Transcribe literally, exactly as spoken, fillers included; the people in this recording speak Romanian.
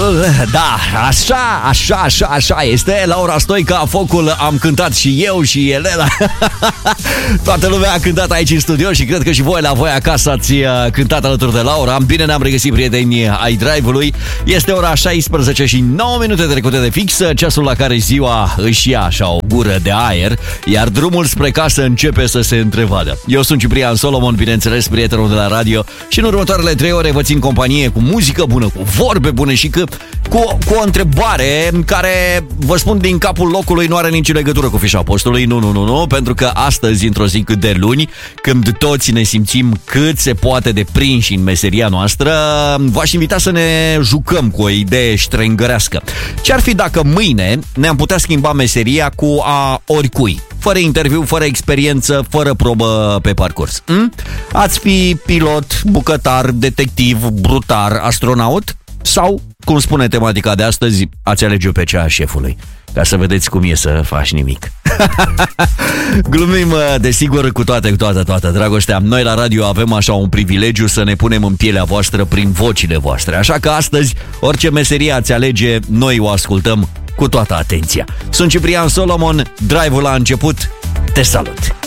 Focul, da, așa, așa, așa, așa este. Laura Stoica, Focul, am cântat și eu și Elena. Toată lumea a cântat aici în studio și cred că și voi la voi acasă ați cântat alături de Laura. Bine ne-am regăsit, prieteni ai Drive-ului. Este ora șaisprezece și nouă minute trecute de fix, ceasul la care ziua își ia așa o gură de aer, iar drumul spre casă începe să se întrevadă. Eu sunt Ciprian Solomon, bineînțeles, prietenul de la radio, și în următoarele trei ore vă țin companie cu muzică bună, cu vorbe bune și că, cu, cu o întrebare care, vă spun din capul locului, nu are nicio legătură cu fișa postului. Nu, nu, nu, nu, pentru că astăzi, într-o zi cât de luni, când toți ne simțim cât se poate de prinși în meseria noastră, v-aș invita să ne jucăm cu o idee ștrengărească. Ce-ar fi dacă mâine ne-am putea schimba meseria cu a oricui? Fără interviu, fără experiență, fără probă pe parcurs. Hm? Ați fi pilot, bucătar, detectiv, brutar, astronaut? Sau, cum spune tematica de astăzi, ați alege pe cea a șefului, ca să vedeți cum e să faci nimic. Glumim, desigur, cu toate, cu toate, toată dragostea. Noi la radio avem așa un privilegiu să ne punem în pielea voastră prin vocile voastre. Așa că astăzi, orice meserie ați alege, noi o ascultăm cu toată atenția. Sunt Ciprian Solomon, Drive-ul a început. Te salut!